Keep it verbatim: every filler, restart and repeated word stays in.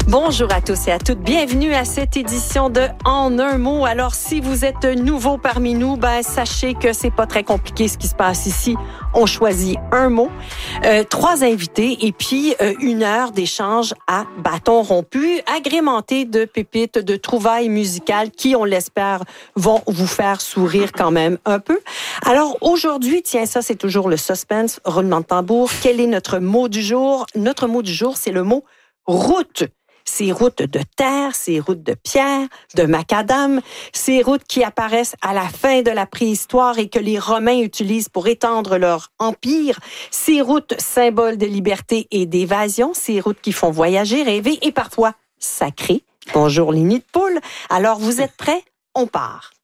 Bonjour à tous et à toutes. Bienvenue à cette édition de En un mot. Alors, si vous êtes nouveau parmi nous, ben sachez que c'est pas très compliqué ce qui se passe ici. On choisit un mot, euh, trois invités et puis euh, une heure d'échange à bâton rompu, agrémenté de pépites, de trouvailles musicales qui, on l'espère, vont vous faire sourire quand même un peu. Alors, aujourd'hui, tiens, ça, c'est toujours le suspense, roulement de tambour. Quel est notre mot du jour? Notre mot du jour, c'est le mot route. Ces routes de terre, ces routes de pierre, de macadam, ces routes qui apparaissent à la fin de la préhistoire et que les Romains utilisent pour étendre leur empire, ces routes symboles de liberté et d'évasion, ces routes qui font voyager, rêver et parfois sacrer. Bonjour les nids de poule. Alors, vous êtes prêts? On part.